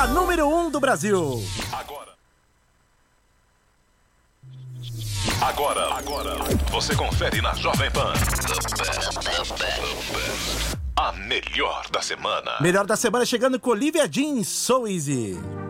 a número 1 do Brasil. Agora, você confere na Jovem Pan. A melhor da semana. Melhor da semana chegando com Olivia Jean, So Easy.